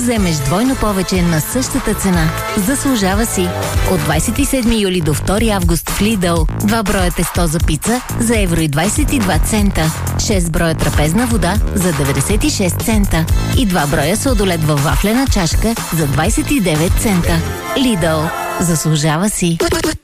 вземеш двойно повече на същата цена. Заслужава си! От 27 юли до 2 август в Lidl 2 броя тесто за пица за евро и 22 цента, 6 броя трапезна вода за 96 цента и 2 броя сладолед във вафлена чашка за 29 цента. Lidl. Заслужава си!